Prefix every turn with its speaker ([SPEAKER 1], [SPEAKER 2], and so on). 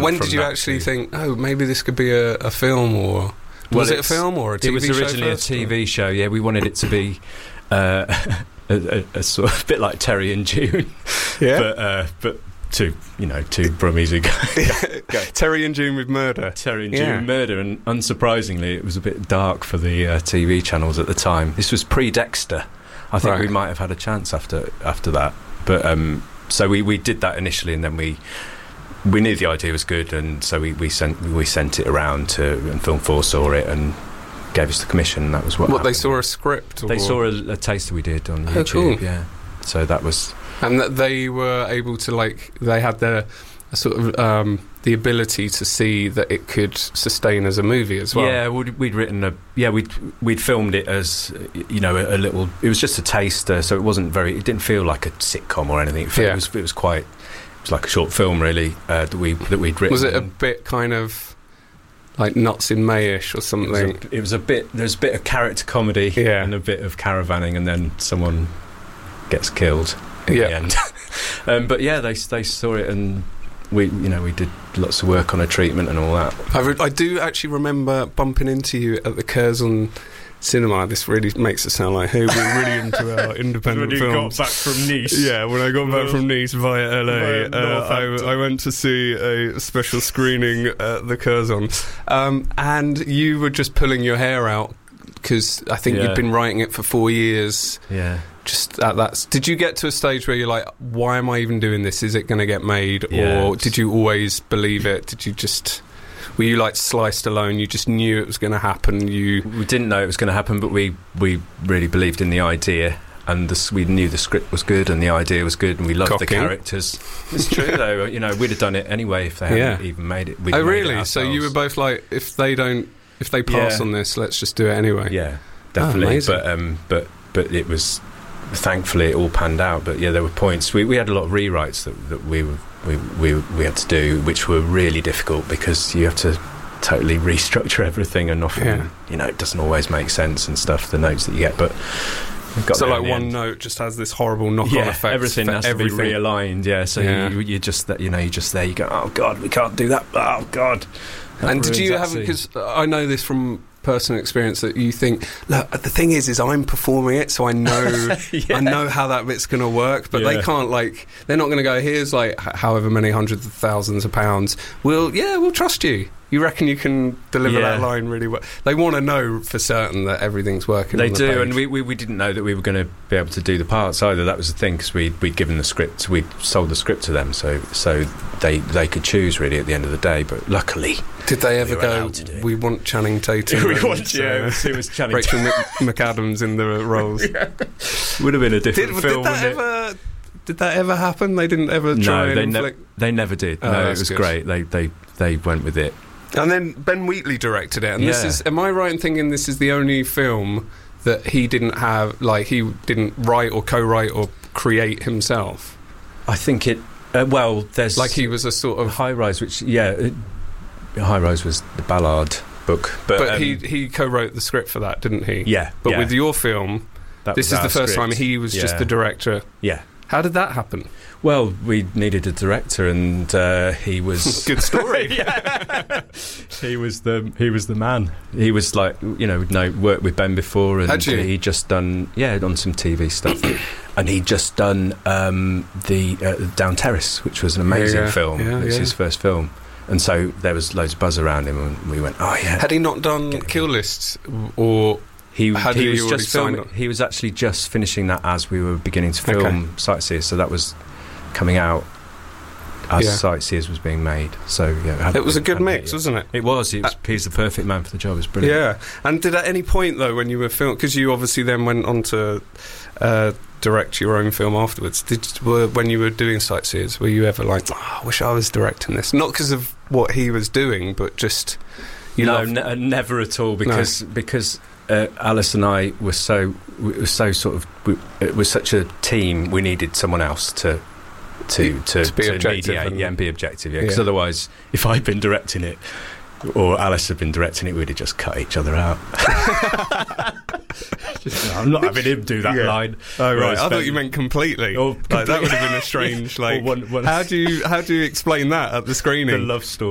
[SPEAKER 1] when did you actually think, oh, maybe this could be a film, or was it a film or a TV show?
[SPEAKER 2] It was originally a TV show. Yeah, we wanted it to be a sort of bit like Terry and June. Yeah, but two Brummies ago.
[SPEAKER 1] Terry and June with murder.
[SPEAKER 2] Terry and June murder, and unsurprisingly, it was a bit dark for the TV channels at the time. This was pre-Dexter. I think we might have had a chance after that, but so we did that initially, and then we knew the idea was good, and so we sent it around and Film 4 saw it and gave us the commission, and that was what happened.
[SPEAKER 1] They saw a script?
[SPEAKER 2] They saw a taster we did on YouTube.
[SPEAKER 1] Cool.
[SPEAKER 2] Yeah, so that was...
[SPEAKER 1] And that they were able to, like, they had the sort of the ability to see that it could sustain as a movie as well.
[SPEAKER 2] Yeah, we'd written we'd filmed it as, you know, a little... It was just a taster, so it didn't feel like a sitcom or anything. It was like a short film, really, that we'd written.
[SPEAKER 1] Was it a bit kind of like Nuts in May-ish or something?
[SPEAKER 2] There's a bit of character comedy and a bit of caravanning, and then someone gets killed in the end. But yeah, they saw it, and we did lots of work on a treatment and all that.
[SPEAKER 1] I do actually remember bumping into you at the Curzon Cinema. This really makes it sound like, hey, we're really into our independent films.
[SPEAKER 2] When you got back from Nice.
[SPEAKER 1] Yeah, when I got back from Nice via LA, I went to see a special screening at the Curzon, and you were just pulling your hair out because I think you'd been writing it for 4 years.
[SPEAKER 2] Yeah.
[SPEAKER 1] Just at that, did you get to a stage where you're like, why am I even doing this? Is it going to get made? Or did you always believe it? Did you just... Were you like sliced alone? You just knew it was going to happen? We
[SPEAKER 2] didn't know it was going to happen, but we really believed in the idea, and we knew the script was good and the idea was good, and we loved the characters. It's true, though. You know, we'd have done it anyway if they hadn't even made it.
[SPEAKER 1] Oh, really? So you were both like, if they pass on this, let's just do it anyway.
[SPEAKER 2] Yeah, definitely.
[SPEAKER 1] Oh,
[SPEAKER 2] but it was, thankfully, it all panned out. But yeah, there were points. We had a lot of rewrites that we had to do, which were really difficult because you have to totally restructure everything, and often it doesn't always make sense and stuff, the notes that you get, but
[SPEAKER 1] so like one note just has this horrible knock-on effect.
[SPEAKER 2] Everything has to be realigned. You're just that, you're just there, you go, oh god, we can't do that, oh god.
[SPEAKER 1] And did you have, because I know this from personal experience, that you think, look, the thing is I'm performing it, so I know I know how that bit's going to work, but they can't, like, they're not going to go, here's like however many hundreds of thousands of pounds, we'll trust you. You reckon you can deliver that line really well? They want to know for certain that everyth's working.
[SPEAKER 2] They
[SPEAKER 1] on the
[SPEAKER 2] do,
[SPEAKER 1] page.
[SPEAKER 2] and we didn't know that we were going to be able to do the parts either. That was the thing, because we'd given the script, we'd sold the script to them, so they could choose really at the end of the day. But luckily,
[SPEAKER 1] did they ever go, we want Channing Tatum?
[SPEAKER 2] It was Channing
[SPEAKER 1] Rachel McAdams in the roles.
[SPEAKER 2] Would have been a different film.
[SPEAKER 1] Did that ever happen? They didn't ever try?
[SPEAKER 2] No, they never did. No, it was great. They went with it.
[SPEAKER 1] And then Ben Wheatley directed it, and this is, am I right in thinking this is the only film that he didn't have, like, he didn't write or co-write or create himself?
[SPEAKER 2] I think it, there's...
[SPEAKER 1] Like, he was a sort of...
[SPEAKER 2] High Rise, which, High Rise was the Ballard book. But
[SPEAKER 1] he co-wrote the script for that, didn't he?
[SPEAKER 2] Yeah.
[SPEAKER 1] But with your film, this is the first time he was just the director.
[SPEAKER 2] Yeah.
[SPEAKER 1] How did that happen?
[SPEAKER 2] Well, we needed a director, and he was
[SPEAKER 1] good story.
[SPEAKER 2] He was the man. He was like, worked with Ben before, and he'd just done on some TV stuff, and he'd just done the Down Terrace, which was an amazing film. It was his first film, and so there was loads of buzz around him, and we went, oh yeah.
[SPEAKER 1] Had he not done Kill List, or? He was just filming. He was actually just finishing that as we were beginning to film Sightseers, so that was coming out as Sightseers was being made. So
[SPEAKER 3] it was a good mix, wasn't it?
[SPEAKER 2] It was. He's the perfect man for the job. It's brilliant.
[SPEAKER 3] Yeah. And did at any point though, when you were filming, because you obviously then went on to direct your own film afterwards, when you were doing Sightseers, were you ever like, I wish I was directing this? Not because of what he was doing, but just
[SPEAKER 2] never at all. Because Alice and I were so sort of, it was such a team. We needed someone else to
[SPEAKER 3] be objective
[SPEAKER 2] mediate, and be objective. Because otherwise, if I'd been directing it or Alice had been directing it, we'd have just cut each other out. I'm not having him do that line.
[SPEAKER 3] Oh right, I thought you meant completely. That would have been a strange. How do you explain that at the screening?
[SPEAKER 2] The love story.